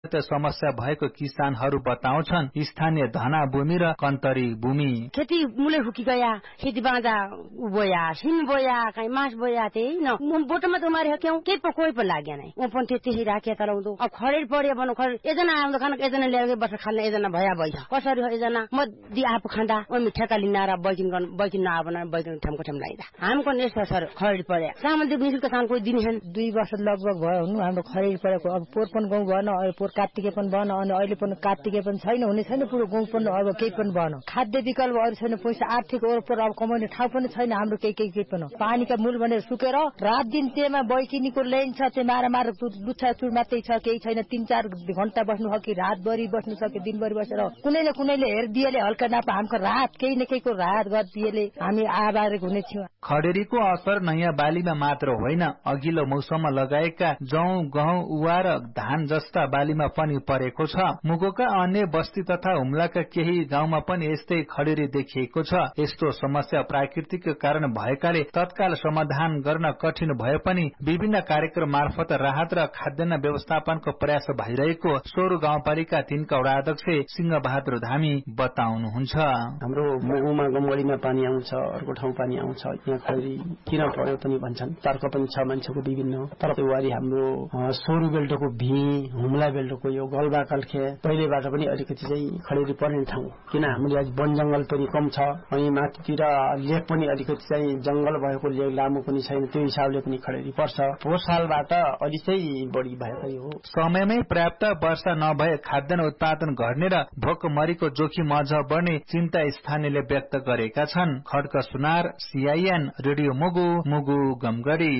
समस्या भएको किसानहरू बताउँछन् स्थानीय धना भूमि र कन्तरी भूमि खेती मुले हुकी गया खेती बाँझा बोया सिन बोया कहीं मास बोया त्यही न बोटमा त मारे क्यों के पो कोही पो लाग्यो नै ओ पनि त्यही राखे तलाउँदो अब खरेड पर्यो भन खरेड एजना आउँदा खान एजना ल्याएर बस खाल्ने एजना भया भइछ कसरी हो एजना म दि आफू खाँदा ओ मिठाका लिनारा बैकिन नआवन बैकिन ठामको ठाम लाइदा हमको नेस सर खरेड पर्यो सामान्य निशुल्क काम कोही दिन 2 वर्ष लगभग भयो हुनु हाम्रो खरेड परेको अब पोर पनि गाउँ भएन अहिले पोर कार्तिके पनि भएन अनि अहिले पनि कार्तिके पनि छैन हुने छैन पुरो गाउँ पनि अब केही पनि भएन खाद्य विकल्प अरू छैन पैसा आर्थिक ओरपर अब कमाउने ठाउँ पनि छैन हाम्रो केही पनि पानीका मूल भनेर सुकेर रात दिन त्यहीमा बैकिनीको लेन छ त्यो मार लुच्छा चुर मात्रै छ केही छैन 3-4 घण्टा बस्नु हो कि रातभरि बस्नु सक्यो दिनभरि बसेर कुनैले हेरदिएले हल्का नापा हाम्रो रात केही न केहीको राहत गर्दिएले हामी आभारी हुने छौं खडेरीको असर नयाँ बालीमा मात्र होइन अघिल्लो मौसममा लगाएका जौ गहुँ उवा र धान जस्ता बालीमा पनि परेको छ मुगोका अन्य बस्ती तथा हुम्लाका केही गाउँमा पनि यस्तै खडेरी देखिएको छ यस्तो समस्या प्राकृतिक कारण भएकाले तत्काल समाधान गर्न कठिन भए पनि विभिन्न कार्यक्रम मार्फत राहत र खाद्यान्न व्यवस्थापनको प्रयास भइरहेको सोरु गाउँपालिका 3 का वडा अध्यक्ष सिंह बहादुर धामी बताउनुहुन्छ हाम्रो मुगुमा गमगढीमा पानी आउँछ अर्को ठाउँ पानी आउँछ यहाँ खडेरी किन पर्यो पनि भन्छन् तर्क पनि छ मान्छेको विभिन्न तर त्यो वारी हाम्रो सोरु बेल्टको भी हुम्ला बेल्टको यो गलबा कल्खे पहिलेबाट पनि अलिकति चाहिँ खडेरी पर्ने ठाउँ किन हामीले आज वन जंगल पनि कम छ अनि माथितिर लेक पनि अलिकति चाहिँ जंगल भएको लेक लामो पनि छैन त्यो हिसाबले पनि खडेरी पर्छ पोहोर सालबाट अलि चाहिँ बढी भएको हो समयमै पर्याप्त वर्षा नभए खाद्यान्न उत्पादन गर्ने र भोकमरीको जोखिम अझ बढ्ने चिन्ता स्थानीयले व्यक्त गरेका छन् खड्क सुनार सीआईएन रेडियो मुगु गमगढी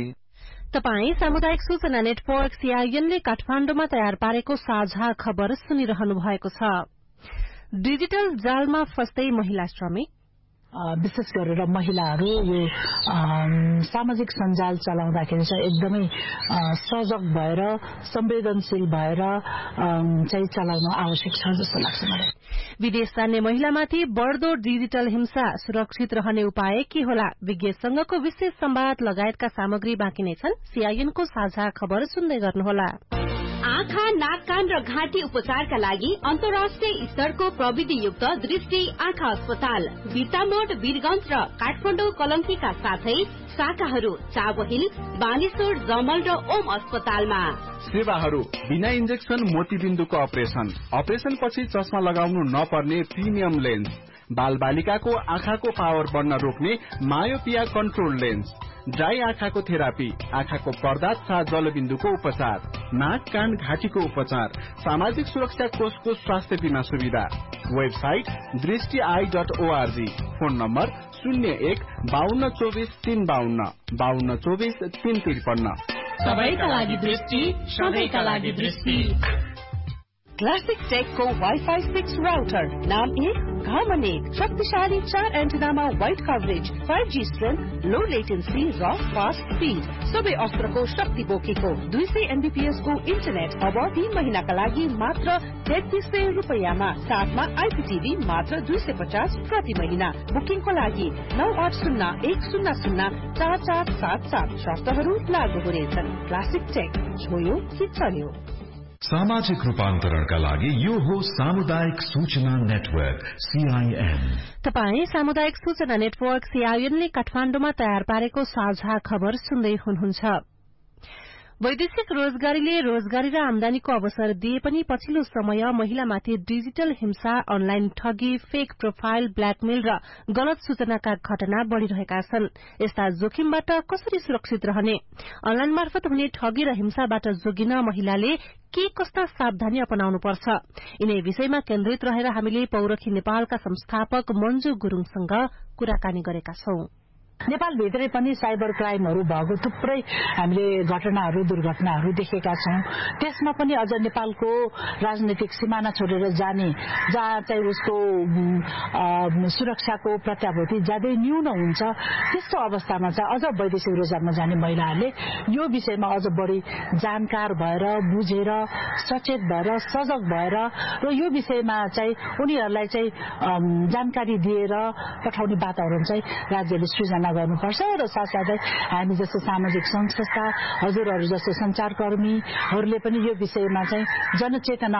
तपाई सामुदायिक सूचना नेटवर्क सीआईएनले काठमाडौँमा तयार पारेको साझा खबर सुनिरहनु भएको छ डिजिटल जालमा फस्दै महिला श्रमिक विशेष गरेर महिलाहरू यो सामाजिक सञ्जाल चलाउँदाखेरि चाहिँ एकदमै सजग भएर संवेदनशील भएर चाहिँ चलाउन आवश्यक छ जस्तो लाग्छ मलाई विदेश जाने महिलामाथि बढ्दो डिजिटल हिंसा सुरक्षित रहने उपाय के होला विज्ञसँगको विशेष संवाद लगायतका सामग्री बाँकी नै छन् सीआईएनको साझा खबर सुन्दै गर्नुहोला आँखा नाक कान र घाँटी उपचारका लागि अन्तर्राष्ट्रिय स्तरको प्रविधियुक्त दृष्टि आँखा अस्पताल बिर्तामोड वीरगंज र काठमाडौँ कलंकीका साथै शाखाहरू चाबहिल बानेश्वर जमल र ओम अस्पतालमा सेवाहरू बिना इन्जेक्सन मोतीबिन्दुको अपरेशन पछि चस्मा लगाउनु नपर्ने प्रिमियम लेन्स बाल बालिकाको आँखाको पावर बढ्न रोक्ने मायोपिया कन्ट्रोल लेन्स ड्राई आँखाको थेरापी आँखाको पर्दा तथा जलबिन्दुको उपचार नाक कान घाँटीको उपचार सामाजिक सुरक्षा कोषको स्वास्थ्य बीमा सुविधा वेबसाइट दृष्टि.org फोन नम्बर 01-5224-352 5224-353 सबैका लागि दृष्टि सबैका लागि दृष्टि क्लासिक टेकको वाइफाई 6 राउटर नाम 1 घरमा 1 शक्तिशाली 4 एन्टेनामा वाइड कभरेज 5G स्ट्रेन्थ लो लेटेन्सी र फास्ट स्पीड सबै अस्त्रको शक्ति बोकेको 200 Mbps को इन्टरनेट अब 3 महिनाका लागि मात्र 3300 रुपैयाँमा साथमा आइपीटीभी मात्र 250 प्रति महिना बुकिङको लागि 9801004477 शर्तहरू लागू हुनेछन् क्लासिक टेक छोयो कि चल्यो सामाजिक रूपान्तरणका लागि यो हो सामुदायिक सूचना नेटवर्क सीआईएन तपाई सामुदायिक सूचना नेटवर्क सीआईएनले काठमाडौँमा तयार पारेको साझा खबर सुन्दै हुनुहुन्छ वैदेशिक रोजगारीले रोजगारी र आमदानीको अवसर दिए पनि पछिल्लो समय महिलामाथि डिजिटल हिंसा अनलाइन ठगी फेक प्रोफाइल ब्ल्याकमेल र गलत सूचनाका घटना बढ़िरहेका छन् यस्ता जोखिमबाट कसरी सुरक्षित रहने अनलाइन मार्फत हुने ठगी र हिंसाबाट जोगिन महिलाले के कस्ता सावधानी अपनाउनुपर्छ यिनै विषयमा केन्द्रित रहेर हामीले पौरखी नेपालका संस्थापक मञ्जु गुरूङसँग कुराकानी गरेका छौं नेपाल भित्रै पनि साइबर क्राइमहरू भएको थुप्रै हामीले घटनाहरू दुर्घटनाहरू देखेका छौं त्यसमा पनि अझ नेपालको राजनीतिक सिमाना छोडेर जाने जहाँ चाहिँ उसको सुरक्षाको प्रत्याभूति ज्यादै न्यून हुन्छ त्यस्तो अवस्थामा चाहिँ अझ वैदेशिक रोजगारमा जाने महिलाहरूले यो विषयमा अझ बढी जानकार भएर बुझेर सचेत भएर सजग भएर र यो विषयमा चाहिँ उनीहरूलाई चाहिँ जानकारी दिएर पठाउने वातावरण चाहिँ राज्यले सृजना गर्नुपर्छ र साथसाथै हामी जस्तो सामाजिक संस्था हजुरहरू जस्तो संचारकर्मीहरूले पनि यो विषयमा चाहिँ जनचेतना